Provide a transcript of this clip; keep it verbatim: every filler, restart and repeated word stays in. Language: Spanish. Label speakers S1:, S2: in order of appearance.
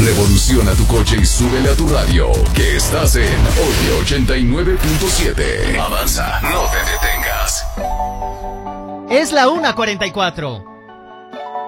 S1: Revoluciona tu coche y súbele a tu radio, que estás en Oye ochenta y nueve punto siete. Avanza, no te detengas.
S2: Es la una cuarenta y cuatro.